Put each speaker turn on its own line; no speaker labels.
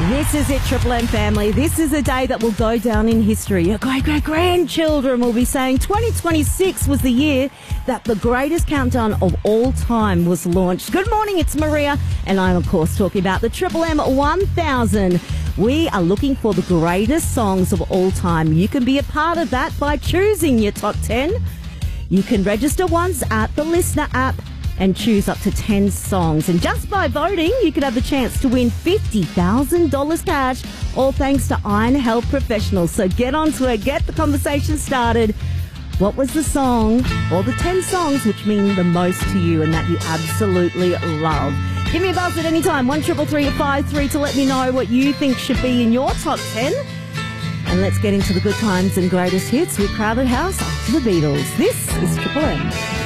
This is it, Triple M family. This is a day that will go down in history. Your great-great-grandchildren will be saying 2026 was the year that the greatest countdown of all time was launched. Good morning, it's Maria, and I'm, of course, talking about the Triple M 1000. We are looking for the greatest songs of all time. You can be a part of that by choosing your top 10. You can register once at the Listener app and choose up to 10 songs. And just by voting, you could have the chance to win $50,000 cash, all thanks to Iron Health Professionals. So get onto it, get the conversation started. What was the song or the 10 songs which mean the most to you and that you absolutely love? Give me a buzz at any time, 1333 to let me know what you think should be in your top 10. And let's get into the good times and greatest hits with Crowded House after the Beatles. This is Triple M.